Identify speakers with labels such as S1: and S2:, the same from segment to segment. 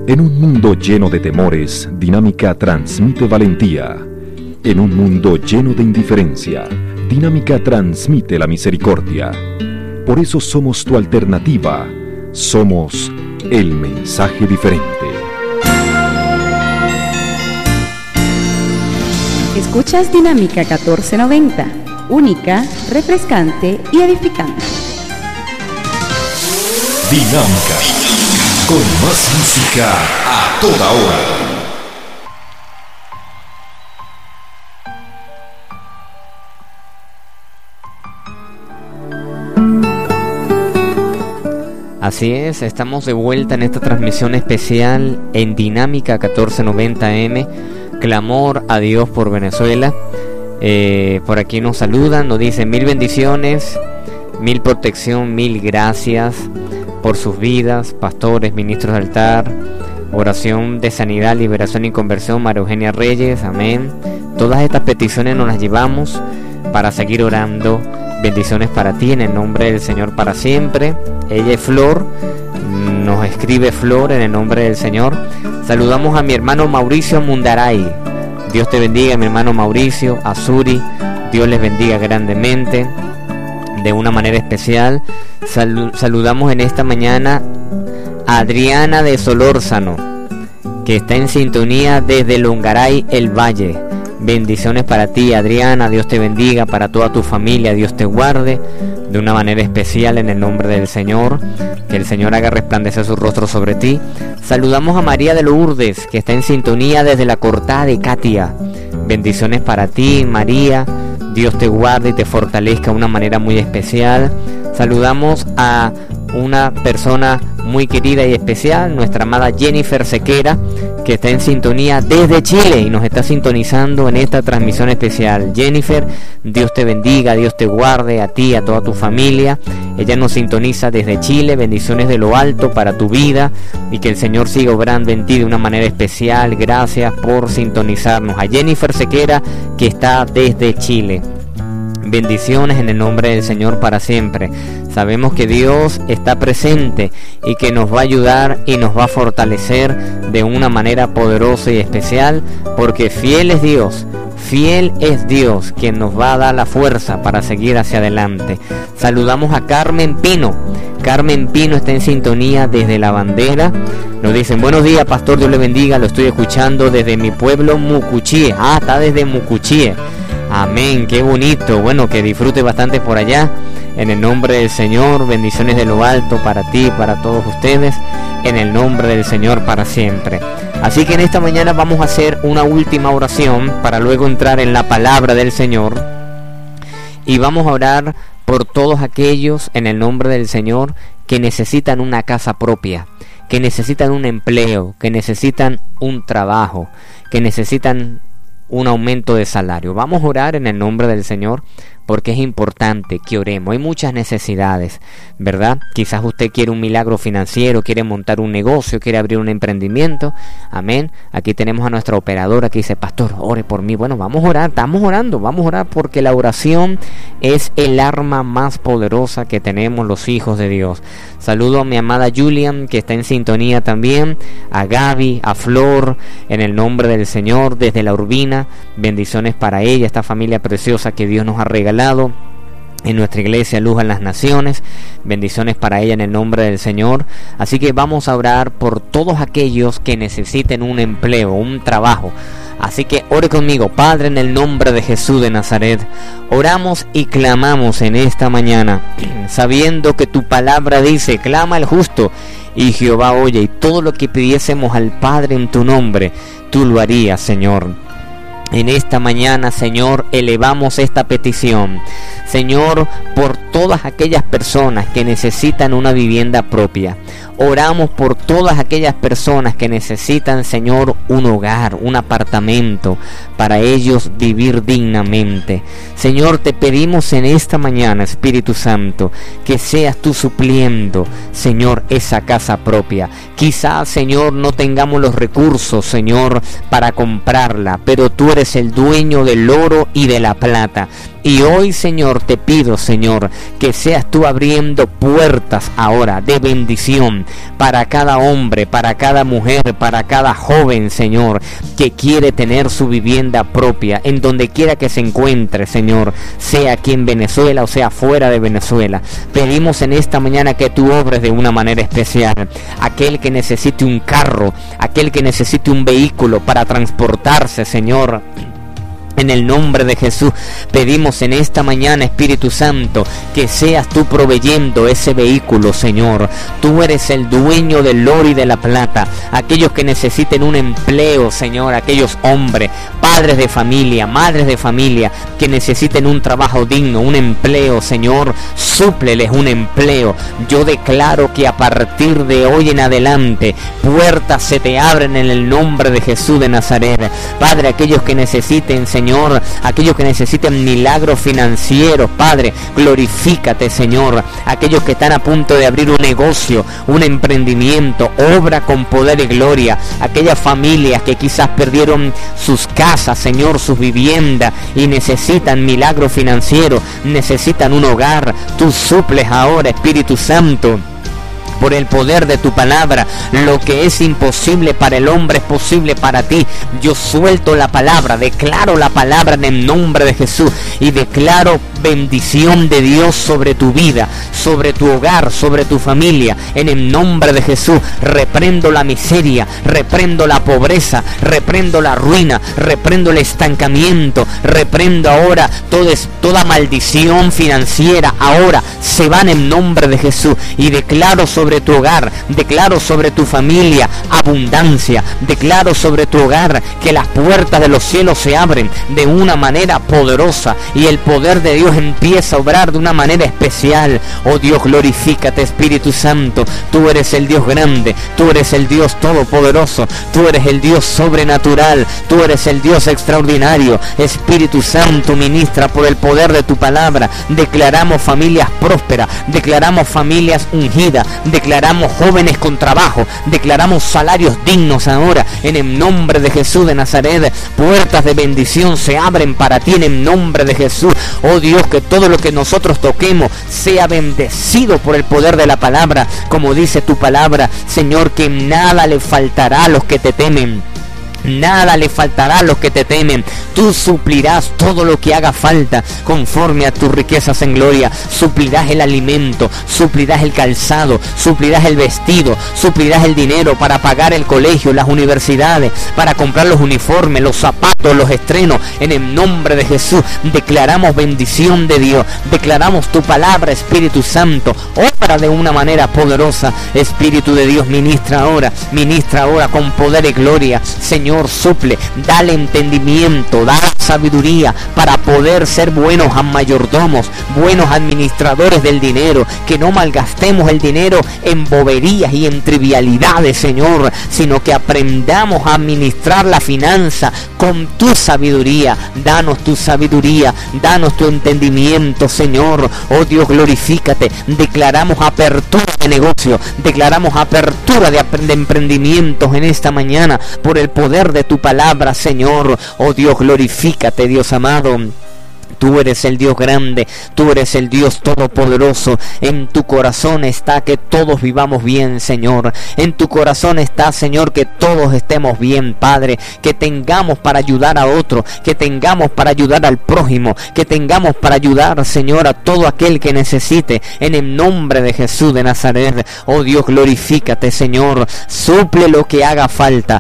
S1: En un mundo lleno de temores, Dinámica transmite valentía. En un mundo lleno de indiferencia, Dinámica transmite la misericordia. Por eso somos tu alternativa. Somos el mensaje diferente.
S2: Escuchas Dinámica 1490, única, refrescante y edificante.
S1: Dinámica, con más música a toda hora.
S3: Así es, estamos de vuelta en esta transmisión especial en Dinámica 1490 AM, clamor a Dios por Venezuela. Por aquí nos saludan, nos dicen 1000 bendiciones, 1000 protección, 1000 gracias por sus vidas, pastores, ministros de altar, oración de sanidad, liberación y conversión, María Eugenia Reyes, amén. Todas estas peticiones nos las llevamos para seguir orando. Bendiciones para ti en el nombre del Señor para siempre. Ella es Flor, nos escribe Flor en el nombre del Señor. Saludamos a mi hermano Mauricio Mundaray. Dios te bendiga, mi hermano Mauricio, a Suri, Dios les bendiga grandemente, de una manera especial. Saludamos en esta mañana a Adriana de Solórzano, que está en sintonía desde Longaray, el Valle. Bendiciones para ti, Adriana, Dios te bendiga, para toda tu familia, Dios te guarde de una manera especial en el nombre del Señor, que el Señor haga resplandecer su rostro sobre ti. Saludamos a María de Lourdes, que está en sintonía desde la Cortada de Catia. Bendiciones para ti, María, Dios te guarde y te fortalezca de una manera muy especial. Saludamos a una persona muy querida y especial, nuestra amada Jennifer Sequera, que está en sintonía desde Chile y nos está sintonizando en esta transmisión especial. Jennifer, Dios te bendiga, Dios te guarde, a ti, a toda tu familia. Ella nos sintoniza desde Chile. Bendiciones de lo alto para tu vida y que el Señor siga obrando en ti de una manera especial. Gracias por sintonizarnos. A Jennifer Sequera, que está desde Chile. Bendiciones en el nombre del Señor para siempre. Sabemos que Dios está presente y que nos va a ayudar y nos va a fortalecer de una manera poderosa y especial, porque fiel es Dios quien nos va a dar la fuerza para seguir hacia adelante. Saludamos a Carmen Pino. Carmen Pino está en sintonía desde La Bandera. Nos dicen: buenos días, pastor, Dios le bendiga, lo estoy escuchando desde mi pueblo Mucuchíe. Está desde Mucuchíe. Amén, qué bonito. Bueno, que disfrute bastante por allá. En el nombre del Señor, bendiciones de lo alto para ti, para todos ustedes, en el nombre del Señor para siempre. Así que en esta mañana vamos a hacer una última oración para luego entrar en la palabra del Señor. Y vamos a orar por todos aquellos, en el nombre del Señor, que necesitan una casa propia, que necesitan un empleo, que necesitan un trabajo, que necesitan un aumento de salario. Vamos a orar en el nombre del Señor, porque es importante que oremos. Hay muchas necesidades, ¿verdad? Quizás usted quiere un milagro financiero, quiere montar un negocio, quiere abrir un emprendimiento. Amén. Aquí tenemos a nuestra operadora que dice: pastor, ore por mí. Bueno, vamos a orar, estamos orando, vamos a orar, porque la oración es el arma más poderosa que tenemos los hijos de Dios. Saludo a mi amada Julian, que está en sintonía también, a Gaby, a Flor, en el nombre del Señor, desde La Urbina. Bendiciones para ella, esta familia preciosa que Dios nos ha regalado en nuestra iglesia Luz a las Naciones. Bendiciones para ella en el nombre del Señor. Así que vamos a orar por todos aquellos que necesiten un empleo, un trabajo. Así que ore conmigo. Padre, en el nombre de Jesús de Nazaret, oramos y clamamos en esta mañana, sabiendo que tu palabra dice: clama el justo y Jehová oye, y todo lo que pidiésemos al Padre en tu nombre, tú lo harías, Señor. En esta mañana, Señor, elevamos esta petición, Señor, por todas aquellas personas que necesitan una vivienda propia. Oramos por todas aquellas personas que necesitan, Señor, un hogar, un apartamento, para ellos vivir dignamente. Señor, te pedimos en esta mañana, Espíritu Santo, que seas tú supliendo, Señor, esa casa propia. Quizás, Señor, no tengamos los recursos, Señor, para comprarla, pero tú eres el dueño del oro y de la plata. Y hoy, Señor, te pido, Señor, que seas tú abriendo puertas ahora de bendición para cada hombre, para cada mujer, para cada joven, Señor, que quiere tener su vivienda propia, en donde quiera que se encuentre, Señor, sea aquí en Venezuela o sea fuera de Venezuela. Pedimos en esta mañana que tú obres de una manera especial. Aquel que necesite un carro, aquel que necesite un vehículo para transportarse, Señor, en el nombre de Jesús, pedimos en esta mañana, Espíritu Santo, que seas tú proveyendo ese vehículo, Señor. Tú eres el dueño del oro y de la plata. Aquellos que necesiten un empleo, Señor, aquellos hombres, padres de familia, madres de familia, que necesiten un trabajo digno, un empleo, Señor, súpleles un empleo. Yo declaro que a partir de hoy en adelante, puertas se te abren en el nombre de Jesús de Nazaret. Padre, aquellos que necesiten, Señor, aquellos que necesiten milagros financieros, Padre, glorifícate, Señor. Aquellos que están a punto de abrir un negocio, un emprendimiento, obra con poder y gloria. Aquellas familias que quizás perdieron sus casas, Señor, sus viviendas, y necesitan milagro financiero, necesitan un hogar. Tú suples ahora, Espíritu Santo. Por el poder de tu palabra, lo que es imposible para el hombre es posible para ti. Yo suelto la palabra, declaro la palabra en el nombre de Jesús y declaro bendición de Dios sobre tu vida, sobre tu hogar, sobre tu familia. En el nombre de Jesús, reprendo la miseria, reprendo la pobreza, reprendo la ruina, reprendo el estancamiento, reprendo ahora toda maldición financiera. Ahora se van en nombre de Jesús y declaro sobre tu hogar, declaro sobre tu familia abundancia, declaro sobre tu hogar que las puertas de los cielos se abren de una manera poderosa y el poder de Dios empieza a obrar de una manera especial. Oh Dios, glorifícate, Espíritu Santo. Tú eres el Dios grande, tú eres el Dios todopoderoso, tú eres el Dios sobrenatural, tú eres el Dios extraordinario. Espíritu Santo, ministra por el poder de tu palabra. Declaramos familias prósperas, declaramos familias ungidas, declaramos jóvenes con trabajo, declaramos salarios dignos ahora en el nombre de Jesús de Nazaret. Puertas de bendición se abren para ti en el nombre de Jesús. Oh Dios, que todo lo que nosotros toquemos sea bendecido por el poder de la palabra, como dice tu palabra, Señor, que nada le faltará a los que te temen. Nada le faltará a los que te temen. Tú suplirás todo lo que haga falta conforme a tus riquezas en gloria. Suplirás el alimento, suplirás el calzado, suplirás el vestido, suplirás el dinero para pagar el colegio, las universidades, para comprar los uniformes, los zapatos, los estrenos. En el nombre de Jesús declaramos bendición de Dios, declaramos tu palabra, Espíritu Santo. Obra de una manera poderosa, Espíritu de Dios, ministra ahora con poder y gloria. Señor, suple, dale entendimiento, da sabiduría para poder ser buenos mayordomos, buenos administradores del dinero, que no malgastemos el dinero en boberías y en trivialidades, Señor, sino que aprendamos a administrar la finanza con tu sabiduría. Danos tu sabiduría, danos tu entendimiento, Señor. Oh Dios, glorifícate. Declaramos apertura de negocio, declaramos apertura de emprendimientos en esta mañana por el poder de tu palabra, Señor. Oh Dios, glorifícate, Dios amado. Tú eres el Dios grande, tú eres el Dios todopoderoso. En tu corazón está que todos vivamos bien, Señor. En tu corazón está, Señor, que todos estemos bien, Padre. Que tengamos para ayudar a otro, que tengamos para ayudar al prójimo, que tengamos para ayudar, Señor, a todo aquel que necesite. En el nombre de Jesús de Nazaret. Oh Dios, glorifícate, Señor. Suple lo que haga falta.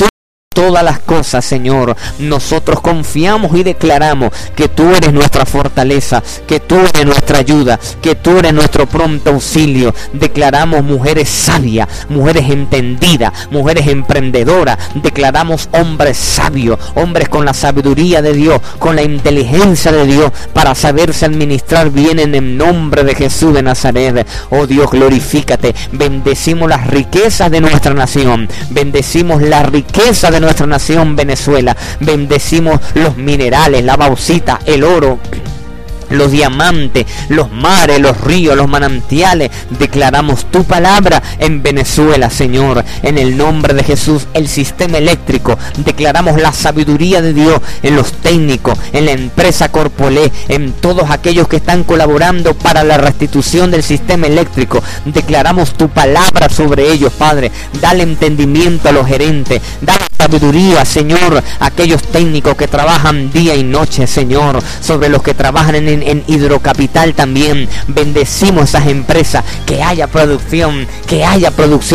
S3: Todas las cosas, Señor. Nosotros confiamos y declaramos que tú eres nuestra fortaleza, que tú eres nuestra ayuda, que tú eres nuestro pronto auxilio. Declaramos mujeres sabias, mujeres entendidas, mujeres emprendedoras. Declaramos hombres sabios, hombres con la sabiduría de Dios, con la inteligencia de Dios, para saberse administrar bien en el nombre de Jesús de Nazaret. Oh Dios, glorifícate. Bendecimos las riquezas de nuestra nación, bendecimos la riqueza de nuestra nación Venezuela, bendecimos los minerales, la bauxita, el oro, los diamantes, los mares, los ríos, los manantiales. Declaramos tu palabra en Venezuela, Señor, en el nombre de Jesús. El sistema eléctrico, declaramos la sabiduría de Dios en los técnicos, en la empresa Corpolé, en todos aquellos que están colaborando para la restitución del sistema eléctrico. Declaramos tu palabra sobre ellos, Padre. Dale entendimiento a los gerentes, dale sabiduría, Señor, a aquellos técnicos que trabajan día y noche, Señor, sobre los que trabajan en Hidrocapital también. Bendecimos esas empresas, que haya producción, que haya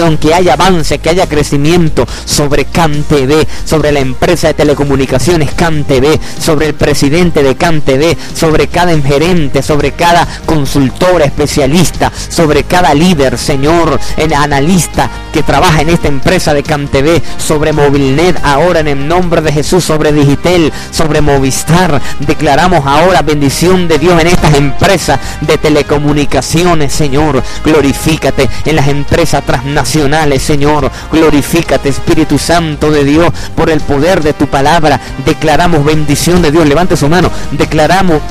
S3: avance, que haya crecimiento sobre CanTV, sobre la empresa de telecomunicaciones CanTV, sobre el presidente de CanTV, sobre cada gerente, sobre cada consultor especialista, sobre cada líder, Señor, en analista que trabaja en esta empresa de CanTV, sobre Movilnet ahora en el nombre de Jesús, sobre Digitel, sobre Movistar. Declaramos ahora bendición de Dios en estas empresas de telecomunicaciones, Señor. Glorifícate en las empresas transnacionales, Señor. Glorifícate, Espíritu Santo de Dios, por el poder de tu palabra. Declaramos bendición de Dios. Levante su mano. Declaramos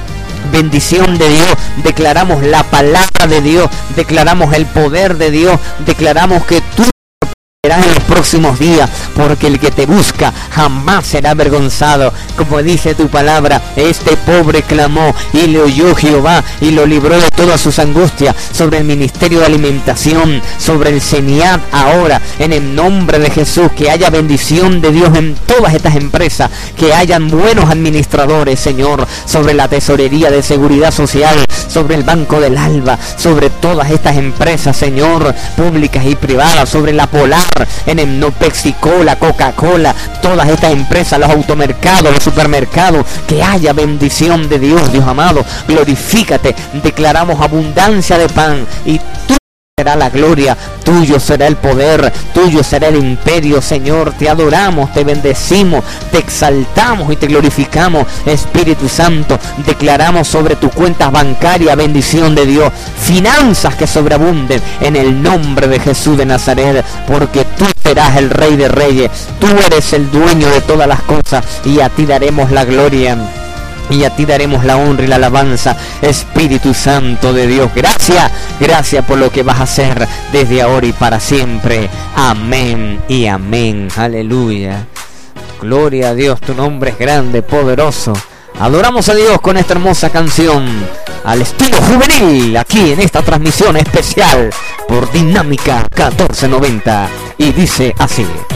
S3: bendición de Dios, declaramos la palabra de Dios, declaramos el poder de Dios, declaramos que tú en los próximos días, porque el que te busca jamás será avergonzado. Como dice tu palabra, este pobre clamó y le oyó Jehová y lo libró de todas sus angustias. Sobre el ministerio de alimentación, sobre el CENIAT ahora, en el nombre de Jesús, que haya bendición de Dios en todas estas empresas, que hayan buenos administradores, Señor, sobre la tesorería de seguridad social, sobre el Banco del Alba, sobre todas estas empresas, Señor, públicas y privadas, sobre la Polar, en el Pepsi-Cola, Coca-Cola, todas estas empresas, los automercados, los supermercados, que haya bendición de Dios, Dios amado. Glorifícate, declaramos abundancia de pan y tú será la gloria, tuyo será el poder, tuyo será el imperio, Señor. Te adoramos, te bendecimos, te exaltamos y te glorificamos, Espíritu Santo. Declaramos sobre tus cuentas bancarias bendición de Dios, finanzas que sobreabunden en el nombre de Jesús de Nazaret, porque tú serás el Rey de Reyes, tú eres el dueño de todas las cosas y a ti daremos la gloria. Y a ti daremos la honra y la alabanza, Espíritu Santo de Dios. Gracias por lo que vas a hacer desde ahora y para siempre. Amén y amén. Aleluya. Gloria a Dios, tu nombre es grande, poderoso. Adoramos a Dios con esta hermosa canción, al estilo juvenil, aquí en esta transmisión especial por Dinámica 1490. Y dice así.